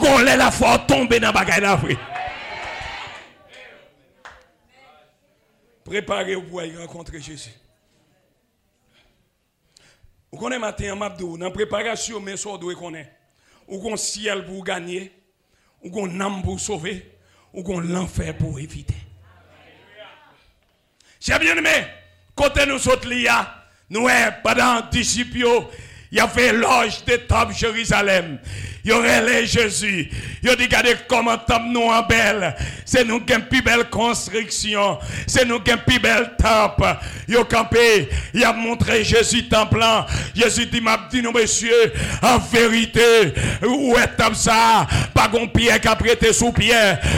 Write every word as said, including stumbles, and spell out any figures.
qu'on l'a la fois tomber dans bagaille là frère. Préparez-vous pour aller rencontrer Jésus. Vous connaissez matin en mabdou dans préparation mais ça doit connaître. Ou qu'on ciel pour gagner, ou qu'on âme pour sauver, ou qu'on l'enfer pour éviter. Chers bien-aimés, côté nous sommes là, nous pendant disciples, il y a fait l'âge de Temple Jérusalem. Il y aurait les Jésus. Il a dit, regardez comment Temple nous en belle. C'est nous qui avons une plus belle construction. C'est nous qui avons une plus belle temple. Il a campé. Il a montré Jésus temple. Jésus dit, m'a dit, nous, messieurs, en vérité, où est Temple ça? Pas qu'on pierre qui a prêté sous pierre.